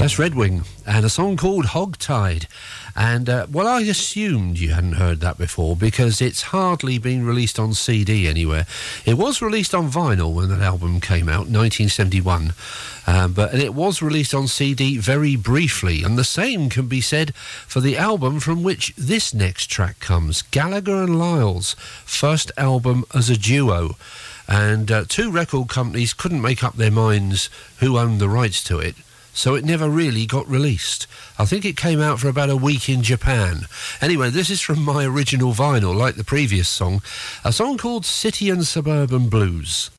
That's Red Wing, and a song called Hogtied. And, well, I assumed you hadn't heard that before because it's hardly been released on CD anywhere. It was released on vinyl when that album came out, 1971. And it was released on CD very briefly. And the same can be said for the album from which this next track comes, Gallagher and Lyle's first album as a duo. And two record companies couldn't make up their minds who owned the rights to it, so it never really got released. I think it came out for about a week in Japan. Anyway, this is from my original vinyl, like the previous song, a song called City and Suburban Blues.